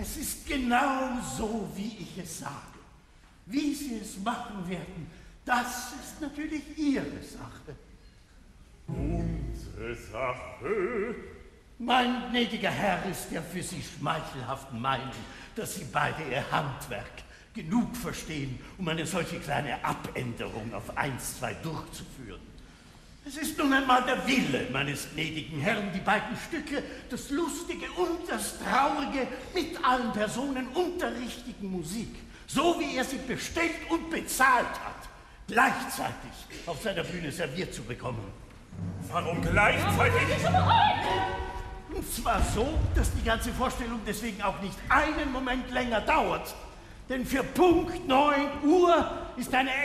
Es ist genau so, wie ich es sage. Wie Sie es machen werden, das ist natürlich Ihre Sache. Unsere Sache? Mein gnädiger Herr ist der für Sie schmeichelhaften Meinung, dass Sie beide Ihr Handwerk genug verstehen, um eine solche kleine Abänderung auf 1, 2 durchzuführen. Es ist nun einmal der Wille meines gnädigen Herrn, die beiden Stücke, das Lustige und das Traurige, mit allen Personen und der richtigen Musik, so wie er sie bestellt und bezahlt hat, gleichzeitig auf seiner Bühne serviert zu bekommen. Warum gleichzeitig? Und zwar so, dass die ganze Vorstellung deswegen auch nicht einen Moment länger dauert. Denn für Punkt 9 Uhr ist ein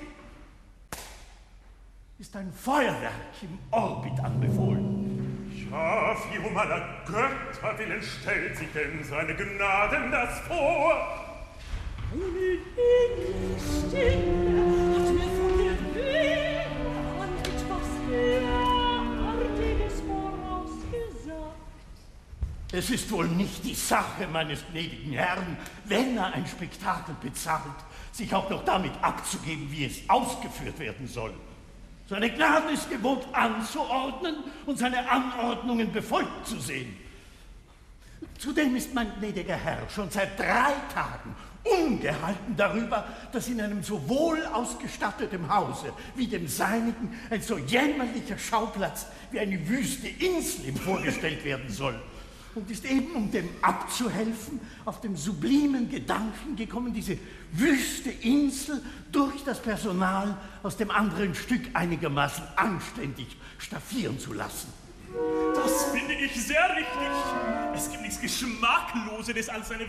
Feuerwerk im Orbit anbefohlen. Ja, wie um aller Götter willen stellt sich denn seine Gnaden das vor? Eine enge Stimme hat mir von der Höhe an etwas Derartiges vorausgesagt. Es ist wohl nicht die Sache meines gnädigen Herrn, wenn er ein Spektakel bezahlt, sich auch noch damit abzugeben, wie es ausgeführt werden soll. Seine Gnaden ist gewohnt anzuordnen und seine Anordnungen befolgt zu sehen. Zudem ist mein gnädiger Herr schon seit 3 Tagen ungehalten darüber, dass in einem so wohl ausgestatteten Hause wie dem seinigen ein so jämmerlicher Schauplatz wie eine wüste Insel ihm vorgestellt werden soll. Und ist eben, um dem abzuhelfen, auf den sublimen Gedanken gekommen, diese wüste Insel durch das Personal aus dem anderen Stück einigermaßen anständig staffieren zu lassen. Das finde ich sehr richtig. Es gibt nichts Geschmackloseres als eine